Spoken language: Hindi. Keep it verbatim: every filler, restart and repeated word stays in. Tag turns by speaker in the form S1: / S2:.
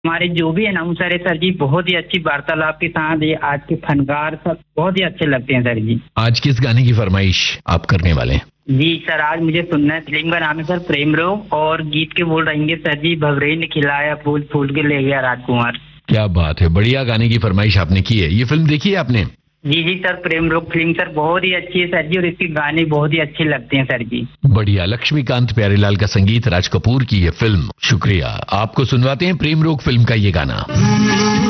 S1: हमारे जो भी अनाउंसर है सर जी, बहुत ही अच्छी वार्तालाप के साथ ये आज के फनकार सब बहुत ही अच्छे लगते हैं सर जी।
S2: आज किस गाने की फरमाइश आप करने वाले हैं?
S1: जी सर, आज मुझे सुनना है, फिल्म का नाम है सर प्रेम रोग और गीत के बोल रहेंगे सर जी, भवरे ने खिलाया फूल फूल के ले गया राजकुमार।
S2: क्या बात है, बढ़िया गाने की फरमाइश आपने की है। ये फिल्म देखी है आपने?
S1: जी जी सर, प्रेम रोग फिल्म सर बहुत ही अच्छी है सर जी और इसके गाने बहुत ही अच्छे लगते हैं सर जी।
S2: बढ़िया। लक्ष्मीकांत प्यारेलाल का संगीत, राज कपूर की ये फिल्म। शुक्रिया। आपको सुनवाते हैं प्रेम रोग फिल्म का ये गाना।